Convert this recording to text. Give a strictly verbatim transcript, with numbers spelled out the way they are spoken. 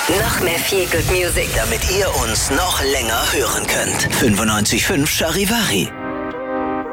Noch mehr Feel Good Music, damit ihr uns noch länger hören könnt. fünfundneunzig Komma fünf Charivari.